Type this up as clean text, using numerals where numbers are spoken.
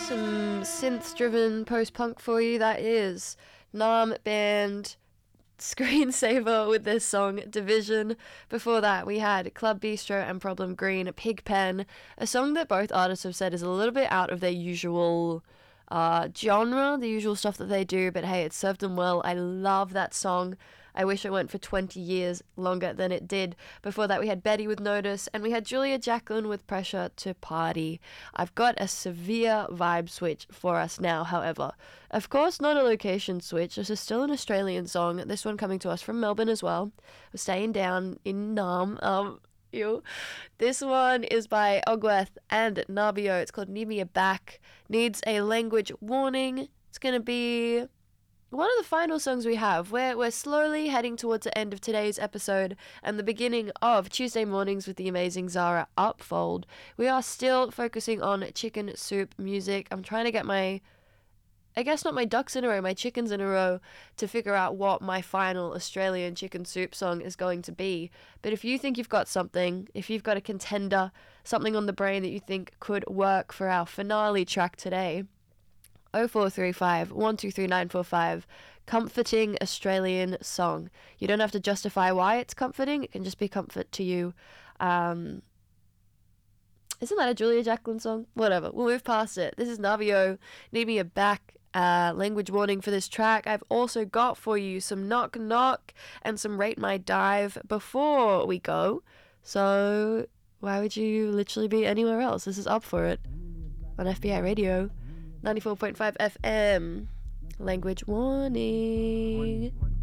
Some synth-driven post-punk for you. That is Nam band Screensaver with this song Division. Before that we had Club Bistro and Problem Green, Pigpen, a song that both artists have said is a little bit out of their usual genre, the usual stuff that they do, but hey, it served them well. I love that song. I wish it went for 20 years longer than it did. Before that we had Betty with Notice, and we had Julia Jacqueline with Pressure to Party. I've got a severe vibe switch for us now, however. Of course, not a location switch. This is still an Australian song. This one coming to us from Melbourne as well. We're staying down in Nam. This one is by Ogweth and Nabio. It's called Need Me a Back. Needs a language warning. It's going to be one of the final songs we have. We're slowly heading towards the end of today's episode and the beginning of Tuesday Mornings with the amazing Zara Upfold. We are still focusing on chicken soup music. I'm trying to get my ducks in a row, my chickens in a row, to figure out what my final Australian chicken soup song is going to be. But if you think you've got something, if you've got a contender, something on the brain that you think could work for our finale track today, 0435 123 945, comforting Australian song. You don't have to justify why it's comforting, it can just be comfort to you. Isn't that a Julia Jacqueline song? Whatever, we'll move past it. This is Navio, Need Me a Back. Language warning for this track. I've also got for you some Knock Knock and some Rate My Dive before we go. So why would you literally be anywhere else? This is Up For It on FBI Radio 94.5 FM. Language warning.